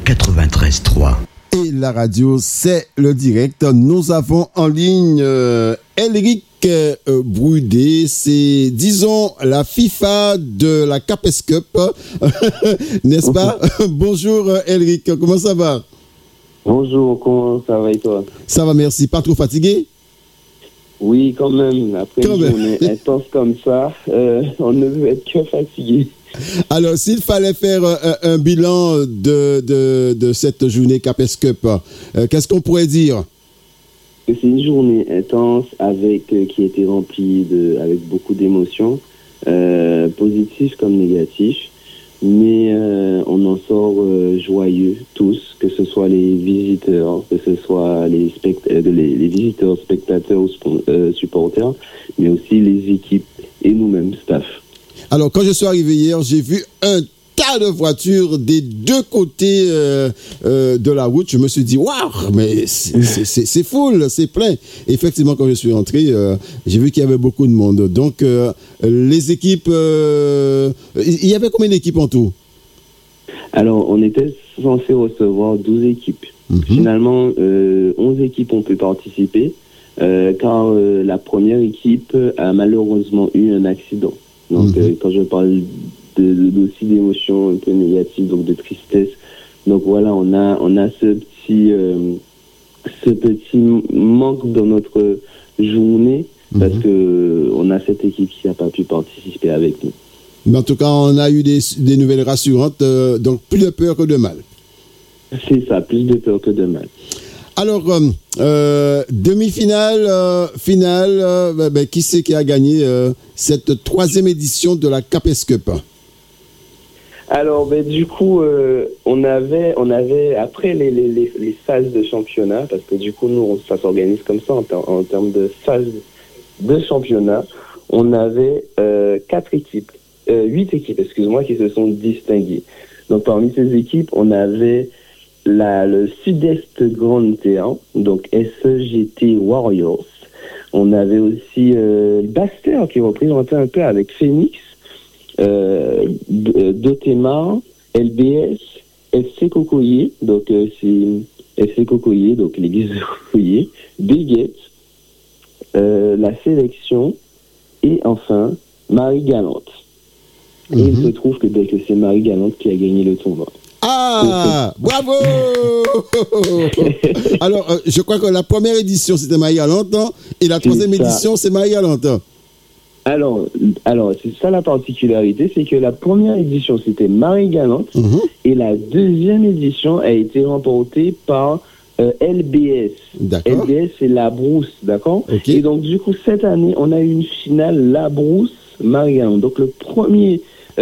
93.3. Et la radio, c'est le direct. Nous avons en ligne Elric Brudé, c'est, disons, la FIFA de la Capes Cup, n'est-ce pas? Bonjour Elric, comment ça va? Bonjour, comment ça va et toi? Ça va, merci. Pas trop fatigué? Oui, quand même. Après une journée intense comme ça, on ne veut être que fatigué. Alors, s'il fallait faire un bilan de cette journée Capes Cup, qu'est-ce qu'on pourrait dire? C'est une journée intense qui a été remplie avec beaucoup d'émotions, positives comme négatives, mais on en sort joyeux tous, que ce soit les visiteurs, que ce soit les visiteurs, spectateurs ou supporters, mais aussi les équipes et nous-mêmes, staff. Alors, quand je suis arrivé hier, j'ai vu un tas de voitures des deux côtés de la route. Je me suis dit, waouh, mais c'est full, c'est plein. Effectivement, quand je suis rentré, j'ai vu qu'il y avait beaucoup de monde. Donc, les équipes, il y avait combien d'équipes en tout? Alors, on était censé recevoir 12 équipes. Finalement, 11 équipes ont pu participer, car la première équipe a malheureusement eu un accident. Donc, quand je parle aussi d'émotions un peu négatives, donc de tristesse, donc voilà, on a ce petit manque dans notre journée, parce que on a cette équipe qui n'a pas pu participer avec nous. Mais en tout cas, on a eu des nouvelles rassurantes, donc plus de peur que de mal. C'est ça, plus de peur que de mal. Alors, demi-finale, finale, qui c'est qui a gagné cette troisième édition de la Capes Cup? Alors, du coup, on avait après les phases de championnat, parce que du coup, nous, ça s'organise comme ça en termes de phases de championnat, on avait 8 équipes, excuse-moi, qui se sont distinguées. Donc, parmi ces équipes, on avait le Sud-Est Grand Théâtre, donc SEGT Warriors. On avait aussi Baster qui représentait un peu avec Phoenix, Dotemar, LBS, FC Cocoyer, donc c'est FC Cocoyer, donc l'église de Cocoyer, Béguette, la sélection et enfin Marie Galante. Et il se trouve que c'est Marie Galante qui a gagné le tournoi. Ah, bravo! Alors, je crois que la première édition, c'était Marie Galante, et la troisième édition, c'est Marie Galante. Alors, c'est ça la particularité, c'est que la première édition, c'était Marie Galante, et la deuxième édition a été remportée par LBS. D'accord. LBS, c'est La Brousse, d'accord? Okay. Et donc, du coup, cette année, on a eu une finale La Brousse-Marie Galante. Donc, le premier...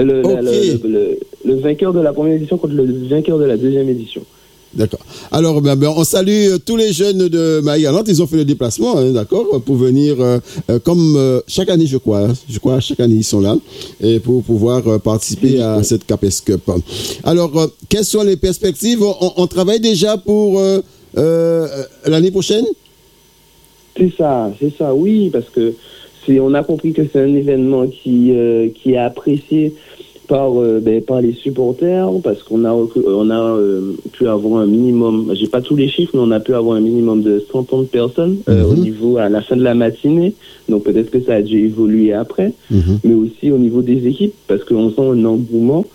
Le vainqueur de la première édition contre le vainqueur de la deuxième édition. D'accord. Alors, on salue tous les jeunes de Marie-Galante. Ils ont fait le déplacement, d'accord, pour venir, comme chaque année, je crois, chaque année, ils sont là, et pour pouvoir participer à cette Capes Cup. Alors, quelles sont les perspectives? On travaille déjà pour l'année prochaine? C'est ça, oui, parce que on a compris que c'est un événement qui est apprécié par les supporters, parce qu'on a pu avoir un minimum, j'ai pas tous les chiffres, mais on a pu avoir un minimum de 130 personnes au niveau à la fin de la matinée, donc peut-être que ça a dû évoluer après, mais aussi au niveau des équipes, parce qu'on sent un engouement,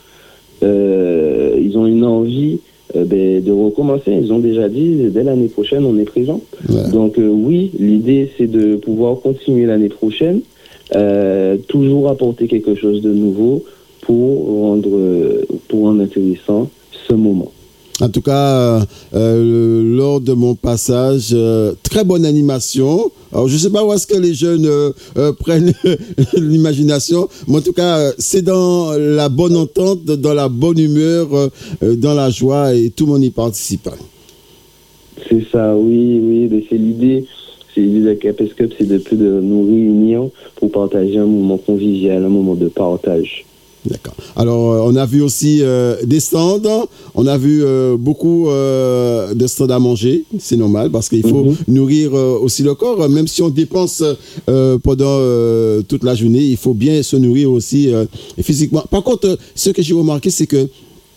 ils ont une envie de recommencer. Ils ont déjà dit, dès l'année prochaine, on est présent. Ouais. Donc oui, l'idée, c'est de pouvoir continuer l'année prochaine, toujours apporter quelque chose de nouveau pour rendre intéressant ce moment. En tout cas, lors de mon passage, très bonne animation. Alors, je ne sais pas où est-ce que les jeunes prennent l'imagination, mais en tout cas, c'est dans la bonne entente, dans la bonne humeur, dans la joie, et tout le monde y participe. C'est ça, oui, mais c'est l'idée. C'est l'idée de la Capes Cup, c'est de nous réunir pour partager un moment convivial, un moment de partage. D'accord. Alors, on a vu aussi des stands, on a vu beaucoup de stands à manger, c'est normal, parce qu'il faut nourrir aussi le corps, même si on dépense pendant toute la journée, il faut bien se nourrir aussi physiquement. Par contre, ce que j'ai remarqué, c'est que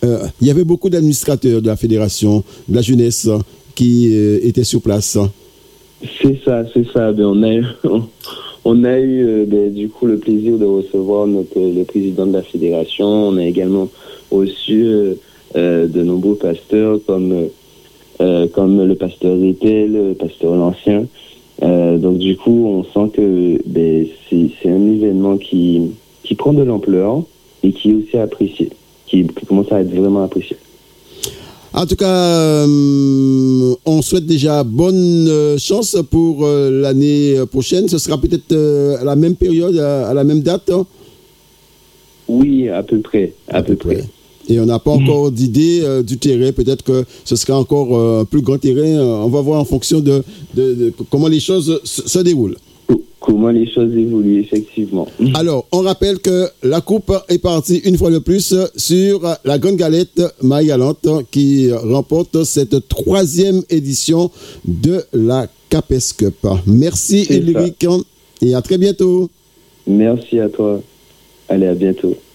il y avait beaucoup d'administrateurs de la fédération, de la jeunesse qui étaient sur place. C'est ça. Ben, on a eu du coup le plaisir de recevoir le président de la fédération. On a également reçu de nombreux pasteurs comme le pasteur Rétel, le pasteur L'Ancien. Donc du coup, on sent que c'est un événement qui prend de l'ampleur et qui est aussi apprécié, qui commence à être vraiment apprécié. En tout cas, on souhaite déjà bonne chance pour l'année prochaine. Ce sera peut-être à la même période, à la même date, hein? Oui, à peu près. Et on n'a pas encore d'idée du terrain. Peut-être que ce sera encore un plus grand terrain. On va voir en fonction de comment les choses se déroulent. Comment les choses évoluent, effectivement. Alors, on rappelle que la coupe est partie une fois de plus sur la Grande Galette Marie-Galante qui remporte cette 3e édition de la Capes Cup. Merci, Éric, et à très bientôt. Merci à toi. Allez, à bientôt.